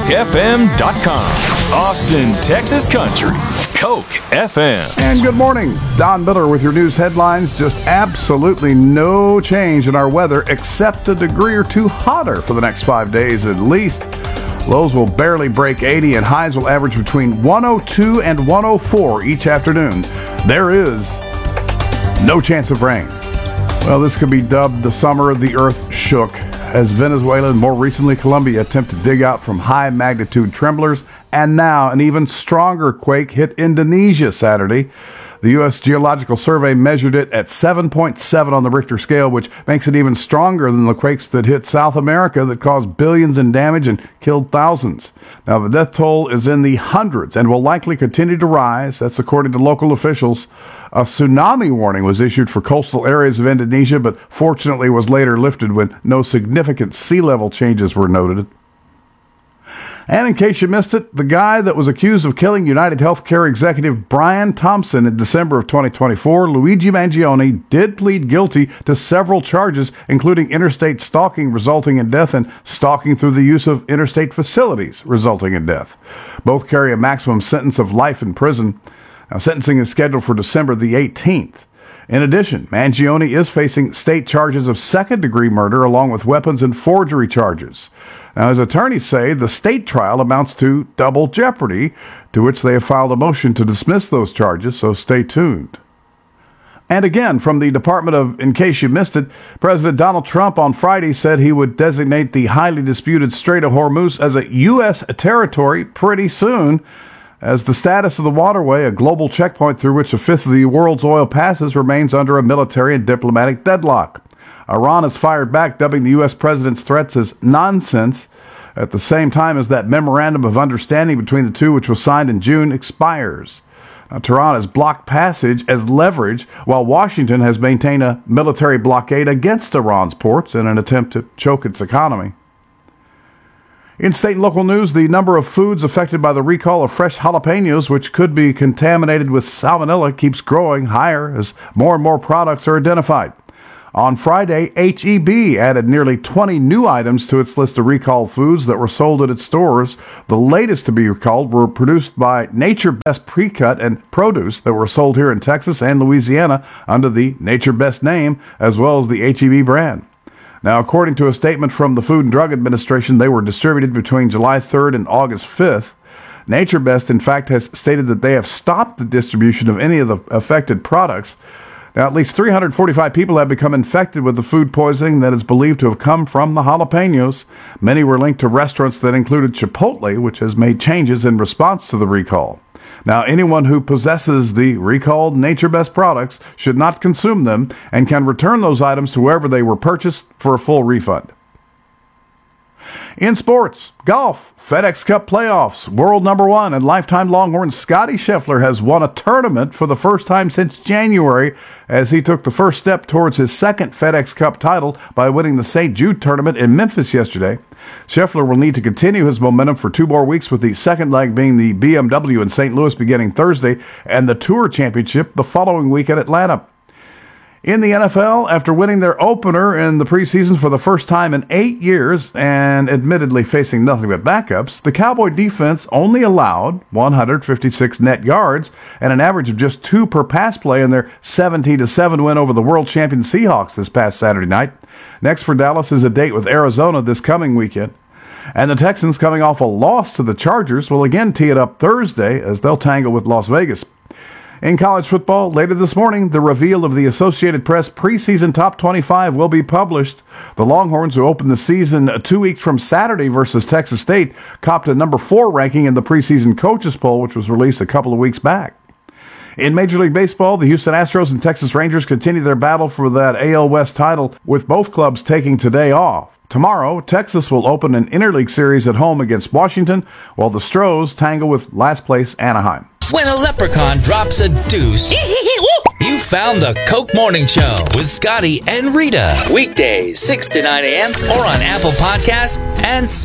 CokeFM.com. Austin, Texas country. Coke FM. And good morning. Don Miller with your news headlines. Just absolutely no change in our weather except a degree or two hotter for the next 5 days at least. Lows will barely break 80 and highs will average between 102 and 104 each afternoon. There is no chance of rain. Well, this could be dubbed the summer the earth shook as Venezuela and more recently Colombia attempt to dig out from high magnitude tremblers, and now an even stronger quake hit Indonesia Saturday. The U.S. Geological Survey measured it at 7.7 on the Richter scale, which makes it even stronger than the quakes that hit South America that caused billions in damage and killed thousands. Now, the death toll is in the hundreds and will likely continue to rise. That's according to local officials. A tsunami warning was issued for coastal areas of Indonesia, but fortunately was later lifted when no significant sea level changes were noted. And in case you missed it, the guy that was accused of killing United Healthcare executive Brian Thompson in December of 2024, Luigi Mangione, did plead guilty to several charges, including interstate stalking resulting in death and stalking through the use of interstate facilities resulting in death. Both carry a maximum sentence of life in prison. Now, sentencing is scheduled for December the 18th. In addition, Mangione is facing state charges of second-degree murder along with weapons and forgery charges. Now, his attorneys say the state trial amounts to double jeopardy, to which they have filed a motion to dismiss those charges, so stay tuned. And again, from the Department of, in case you missed it, President Donald Trump on Friday said he would designate the highly disputed Strait of Hormuz as a U.S. territory pretty soon, as the status of the waterway, a global checkpoint through which a fifth of the world's oil passes, remains under a military and diplomatic deadlock. Iran has fired back, dubbing the U.S. president's threats as nonsense, at the same time as that memorandum of understanding between the two, which was signed in June, expires. Now, Tehran has blocked passage as leverage, while Washington has maintained a military blockade against Iran's ports in an attempt to choke its economy. In state and local news, the number of foods affected by the recall of fresh jalapenos, which could be contaminated with salmonella, keeps growing higher as more and more products are identified. On Friday, H-E-B added nearly 20 new items to its list of recalled foods that were sold at its stores. The latest to be recalled were produced by Nature Best Pre-Cut and produce that were sold here in Texas and Louisiana under the Nature Best name, as well as the H-E-B brand. Now, according to a statement from the Food and Drug Administration, they were distributed between July 3rd and August 5th. Nature Best, in fact, has stated that they have stopped the distribution of any of the affected products. Now, at least 345 people have become infected with the food poisoning that is believed to have come from the jalapenos. Many were linked to restaurants that included Chipotle, which has made changes in response to the recall. Now, anyone who possesses the recalled Nature Best products should not consume them and can return those items to wherever they were purchased for a full refund. In sports, golf, FedEx Cup playoffs, world number one and lifetime Longhorn Scotty Scheffler has won a tournament for the first time since January as he took the first step towards his second FedEx Cup title by winning the St. Jude tournament in Memphis yesterday. Scheffler will need to continue his momentum for 2 more weeks, with the second leg being the BMW in St. Louis beginning Thursday and the Tour Championship the following week at Atlanta. In the NFL, after winning their opener in the preseason for the first time in 8 years and admittedly facing nothing but backups, the Cowboy defense only allowed 156 net yards and an average of just 2 per pass play in their 17-7 win over the world champion Seahawks this past Saturday night. Next for Dallas is a date with Arizona this coming weekend. And the Texans, coming off a loss to the Chargers, will again tee it up Thursday as they'll tangle with Las Vegas. In college football, later this morning, the reveal of the Associated Press preseason top 25 will be published. The Longhorns, who opened the season 2 weeks from Saturday versus Texas State, copped a number 4 ranking in the preseason coaches poll, which was released a couple of weeks back. In Major League Baseball, the Houston Astros and Texas Rangers continue their battle for that AL West title, with both clubs taking today off. Tomorrow, Texas will open an interleague series at home against Washington, while the Stros tangle with last place Anaheim. When a leprechaun drops a deuce, you found the Coke Morning Show with Scotty and Rita. Weekdays, 6 to 9 a.m. or on Apple Podcasts and